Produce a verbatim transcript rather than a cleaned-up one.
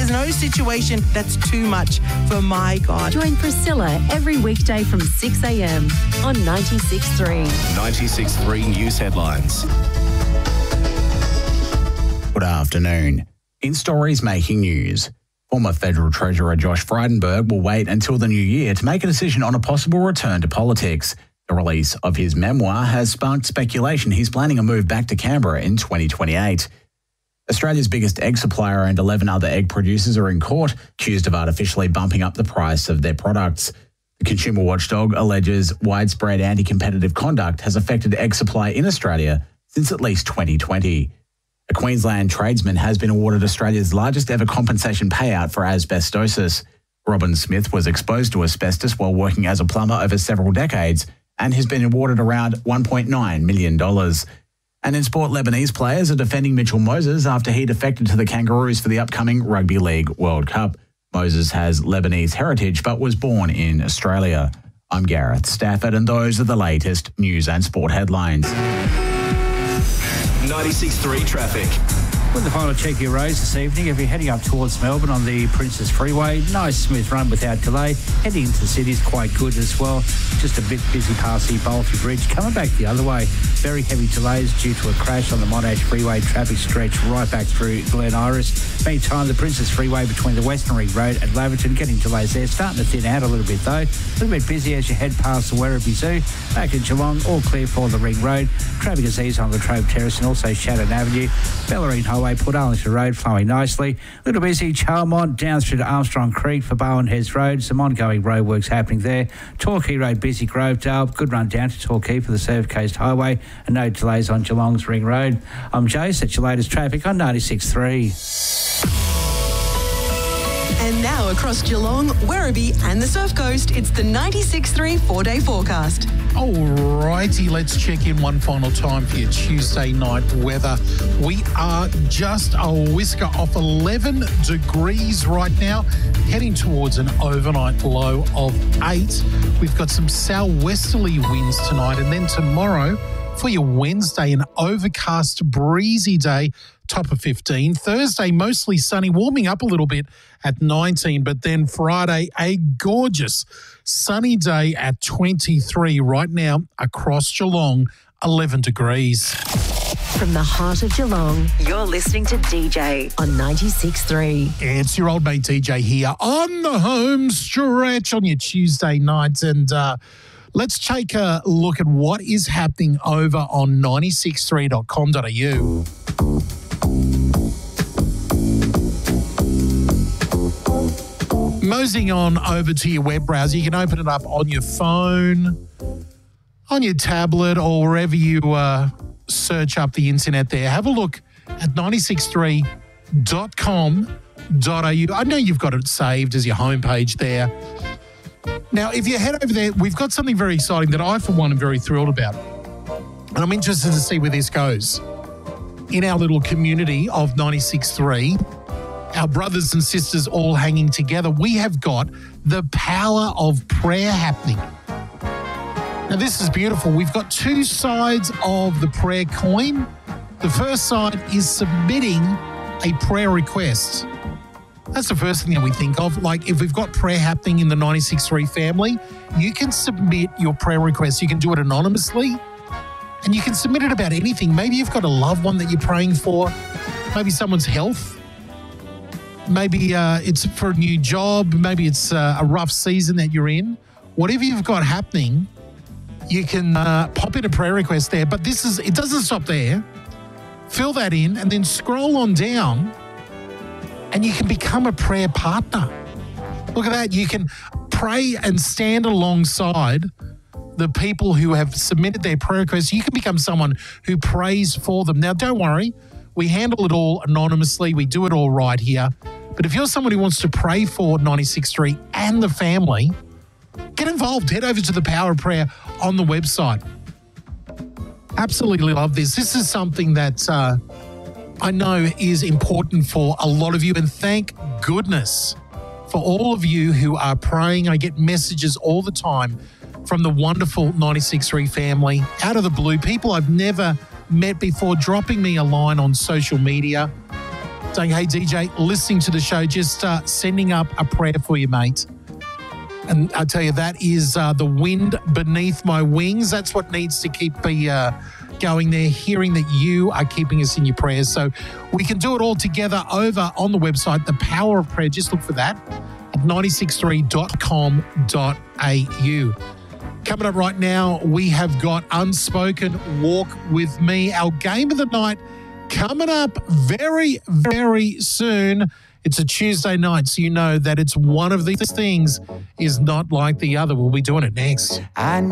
There's no situation that's too much for my God. Join Priscilla every weekday from six a.m. on ninety-six point three. ninety-six point three News Headlines. Good afternoon. In stories making news, former Federal Treasurer Josh Frydenberg will wait until the new year to make a decision on a possible return to politics. The release of his memoir has sparked speculation he's planning a move back to Canberra in twenty twenty-eight. Australia's biggest egg supplier and eleven other egg producers are in court, accused of artificially bumping up the price of their products. The consumer watchdog alleges widespread anti-competitive conduct has affected egg supply in Australia since at least twenty twenty. A Queensland tradesman has been awarded Australia's largest ever compensation payout for asbestosis. Robin Smith was exposed to asbestos while working as a plumber over several decades and has been awarded around one point nine million dollars. And in sport, Lebanese players are defending Mitchell Moses after he defected to the Kangaroos for the upcoming Rugby League World Cup. Moses has Lebanese heritage but was born in Australia. I'm Gareth Stafford and those are the latest news and sport headlines. ninety-six point three traffic. With the final check your roads this evening, if you're heading up towards Melbourne on the Princess Freeway, nice smooth run without delay. Heading into the city is quite good as well. Just a bit busy past the Bolton Bridge. Coming back the other way, very heavy delays due to a crash on the Monash Freeway traffic stretch right back through Glen Iris. Meantime, the Princess Freeway between the Western Ring Road and Laverton, getting delays there. Starting to thin out a little bit though. A little bit busy as you head past the Werribee Zoo. Back in Geelong, all clear for the Ring Road. Traffic is eased on Latrobe Terrace and also Shannon Avenue. Bellarine Highway, Port Arlington Road flowing nicely. A little busy, Charlemont down through to Armstrong Creek for Bowen Heads Road. Some ongoing roadworks happening there. Torquay Road, busy Grovedale. Good run down to Torquay for the Surf Coast Highway and no delays on Geelong's Ring Road. I'm Jace, that's your latest traffic on ninety-six point three. And now across Geelong, Werribee and the Surf Coast, it's the ninety-six point three four-day forecast. All righty, let's check in one final time for your Tuesday night weather. We are just a whisker off eleven degrees right now, heading towards an overnight low of eight. We've got some southwesterly winds tonight, and then tomorrow for your Wednesday, an overcast, breezy day, top of fifteen. Thursday, mostly sunny, warming up a little bit at nineteen. But then Friday, a gorgeous sunny day at twenty-three. Right now, across Geelong, eleven degrees. From the heart of Geelong, you're listening to D J on ninety-six point three. It's your old mate D J here on the home stretch on your Tuesday night. And uh, let's take a look at what is happening over on nine six three dot com dot a u. Moseying on over to your web browser, you can open it up on your phone, on your tablet, or wherever you uh, search up the internet there. Have a look at nine six three dot com dot a u. I know you've got it saved as your homepage there. Now, if you head over there, we've got something very exciting that I, for one, am very thrilled about. And I'm interested to see where this goes. In our little community of ninety-six point three, our brothers and sisters all hanging together, we have got the power of prayer happening. Now, this is beautiful. We've got two sides of the prayer coin. The first side is submitting a prayer request. That's the first thing that we think of. Like, if we've got prayer happening in the ninety-six point three family, you can submit your prayer request. You can do it anonymously, and you can submit it about anything. Maybe you've got a loved one that you're praying for, maybe someone's health. Maybe uh, it's for a new job. Maybe it's uh, a rough season that you're in. Whatever you've got happening, you can uh, pop in a prayer request there. But this is, it doesn't stop there. Fill that in and then scroll on down and you can become a prayer partner. Look at that. You can pray and stand alongside the people who have submitted their prayer requests. You can become someone who prays for them. Now, don't worry. We handle it all anonymously. We do it all right here. But if you're someone who wants to pray for ninety-six point three and the family, get involved. Head over to the Power of Prayer on the website. Absolutely love this. This is something that uh, I know is important for a lot of you. And thank goodness for all of you who are praying. I get messages all the time from the wonderful ninety-six point three family, out of the blue, people I've never met before, dropping me a line on social media. saying, hey, D J, listening to the show, just uh, sending up a prayer for you, mate. And I tell you, that is uh, the wind beneath my wings. That's what needs to keep me uh, going there, hearing that you are keeping us in your prayers. So we can do it all together over on the website, The Power of Prayer. Just look for that at nine six three dot com dot a u. Coming up right now, we have got Unspoken Walk With Me, our game of the night, coming up very, very soon. It's a Tuesday night, so you know that it's one of these things is not like the other. We'll be doing it next. I